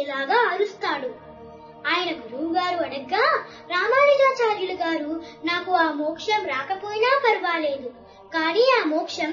వచ్చేలాగా అరుస్తాడు. ఆయన గురువు గారు అడగ్గా రామానుజాచార్యులు గారు, నాకు ఆ మోక్షం రాకపోయినా పర్వాలేదు, కానీ ఆ మోక్షం